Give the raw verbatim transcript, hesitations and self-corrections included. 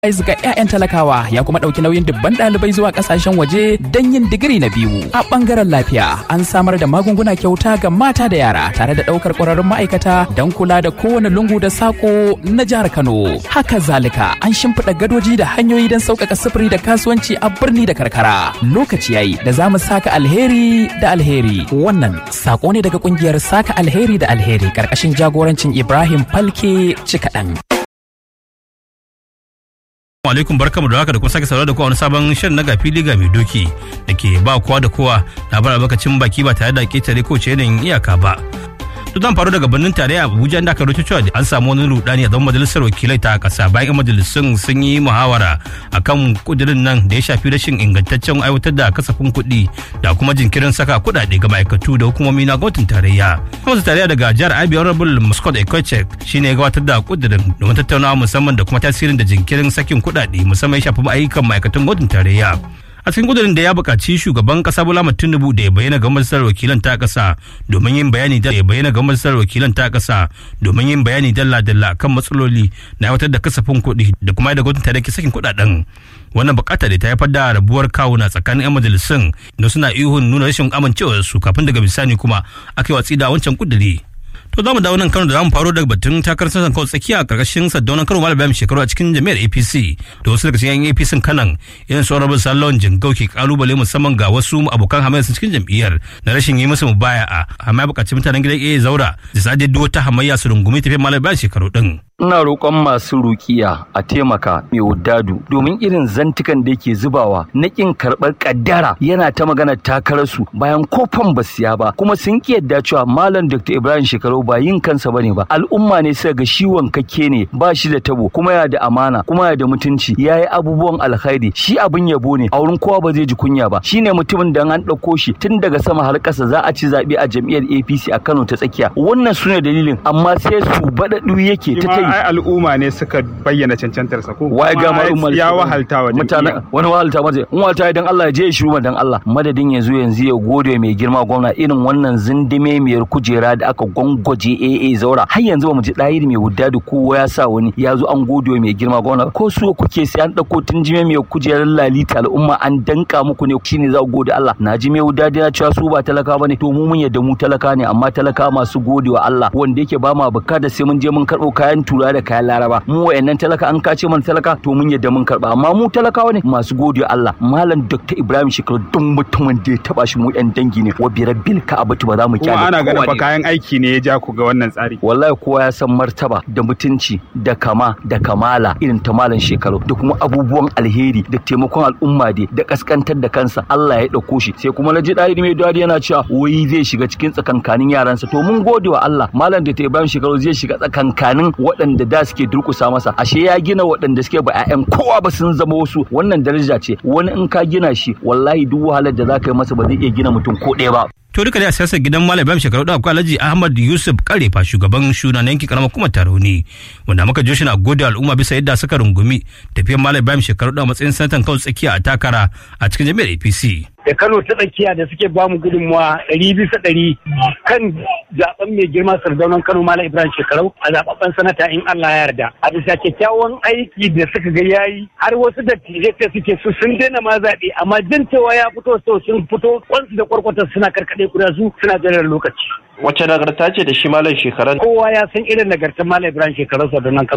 ga 'ya'yan talakawa ya kuma ɗauki nauyin dubban ɗalibai zuwa ƙasashen waje don yin digiri na biyu. A ɓangaren lafiya an samar da magunguna kyauta ga mata da yara tare da ɗaukar ƙwararrun ma'aikata don kula da kowane lungu da saƙo na jihar Kano. Haka zalika an shimfiɗa gadoji da hanyoyi don sauƙaƙa sufuri da kasuwanci a birni da karkara. Lokaci yayi da za mu saka alheri da alheri. Wannan saƙo ne daga ƙungiyar Saka Alheri da Alheri ƙarƙashin jagorancin Ibrahim Falke Cikaɗan. alaikum barkamu da haka da kuma sake saurara da kowa wani sabon shirin na gafi liga mai doki da ke ba kowa da kowa labarin albarkacin baki ba tare da ketare ko ce yanayin iyaka ba. Duk zan faru daga birnin tarayya Abuja da aka rubuta cewa an samu wani rudani a zaman majalisar wakilai ta kasa bayan majalisun sun yi muhawara akan kudirin nan da ya shafi rashin ingantaccen aiwatar da kasafin kuɗi da kuma jinkirin saka kuɗaɗe ga ma'aikatu da hukumomi na gwamnatin tarayya. Gwamnatin tarayya daga jihar Abia Honorable Muscot Ekochek shine ya gabatar da kudirin domin tattaunawa musamman da kuma tasirin da jinkirin sakin kuɗaɗe musamman ya shafi ayyukan ma'aikatan gwamnatin tarayya. A cikin kudurin da ya buƙaci shugaban ƙasa Bola Ahmed Tinubu da ya bayyana ga majalisar wakilan ta ƙasa domin yin bayani da ya bayyana ga majalisar wakilan ta ƙasa domin yin bayani dalla-dalla kan matsaloli na aiwatar da kasafin kuɗi da kuma da gwamnati ta rage sakin kuɗaɗen. Wannan buƙata da ta haifar da rabuwar kawuna tsakanin 'yan majalisun da suna ihun nuna rashin amincewarsu kafin daga bisani kuma aka yi watsi da wancan kuduri. To za mu dawo nan Kano da za mu faro daga batun takarar sassan kawai tsakiya a ƙarƙashin Saddaunan Kano Malam Ibrahim Shekaru a cikin jami'ar A P C da wasu daga cikin 'yan A P C kanan irin su Honorable Sallon Jingau ke kalubale musamman ga wasu abokan hamayya su cikin jam'iyyar na rashin yi musu mubaya'a amma ya buƙaci mutanen gidan A Zaura da su ajiye duk wata hamayya su rungumi tafiyar Malam Ibrahim Shekaru din. Ina roƙon masu rukiya a taimaka mai wuddadu domin irin zantukan da yake zubawa na ƙin karɓar ƙaddara yana ta magana takararsu bayan kofan ba siya ba kuma sun ƙi yadda cewa Malam Doctor Ibrahim Shekaru ba yin kansa bane ba al'umma ne sai ga shi wankakke ne ba shi da tabo kuma ya da amana kuma ya da mutunci ya yi abubuwan alkhairi shi abin yabo ne a wurin kowa ba zai ji kunya ba shine mutumin da an ɗauko shi tun daga sama har ƙasa za a ci zaɓe a jam'iyyar A P C a Kano ta tsakiya wannan su ne dalilin amma sai su baɗaɗu yake ta ta ai al'umma ne suka bayyana cancantar sa ko wai ga al'umma ya wahalta wa mutane wani wahalta mace in wahalta idan Allah ya je ya shiru dan Allah madadin yanzu yanzu ya gode mai girma gwamna irin wannan zindime miyar kujera da aka gongoje A A Zaura har yanzu ba mu ji dayiri mai wudda da kowa ya sa wani ya zo an gode mai girma gwamna ko su kuke sai an dauko tunjime mai kujerar lalita al'umma an danka muku ne shine za ku gode Allah na ji mai wudda da cewa su ba talaka bane to mu mun yadda mu talaka ne amma talaka masu godewa Allah wanda yake ba ma bukata sai mun je mun karbo kayan tura da kayan Laraba mu wayannan talaka an kace mana talaka to mun yadda mun karba amma mu talakawa ne masu godiya Allah Malam Doctor Ibrahim Shekaru duk mutumin da ya taba shi mu yan dangi ne wa bi rabbil ka'abatu ba za mu kyale ana ganin fa kayan aiki ne ya ja ku ga wannan tsari wallahi kowa ya san martaba da mutunci da kama da kamala irin ta Malam Shekaru da kuma abubuwan alheri da taimakon al'umma da da kaskantar da kansa Allah ya dauko shi sai kuma naji dai mai dadi yana cewa wai zai shiga cikin tsakankanin yaransa to mun godewa Allah Malam Doctor Ibrahim Shekaru zai shiga tsakankanin waɗanda da suke durkusa masa ashe ya gina waɗanda suke ba ƴaƴan kowa ba sun zama wasu wannan daraja ce wani in ka gina shi wallahi duk wahalar da zaka yi masa ba zai iya gina mutum ko ɗaya ba. To duka da siyasar gidan Malam Ibrahim Shekaru da akwai Alhaji Ahmad Yusuf Karefa shugaban shugaban yankin karamar kuma Tarauni wanda muka jo shi na gode al'umma bisa yadda suka rungumi tafiyar Malam Ibrahim Shekaru da matsayin sanatan kawai tsakiya a takara a cikin jami'ar A P C. Da Kano ta tsakiya da suke bamu gudunmawa ɗari bisa ɗari kan zaben mai girma Sardaunan Kano Malam Ibrahim Shekaru a zababben sanata in Allah ya yarda. A bisa kyakkyawan aiki da suka ga yayi har wasu dattijai sai suke su sun daina ma zaɓe amma jin cewa ya fito so sun fito kwansu da kwarkwatar suna karkaɗe kuda su suna jiran lokaci. Wacce nagarta ce da shi Malam Shekaru? Kowa ya san irin nagartar Malam Ibrahim Shekaru Sardaunan Kano.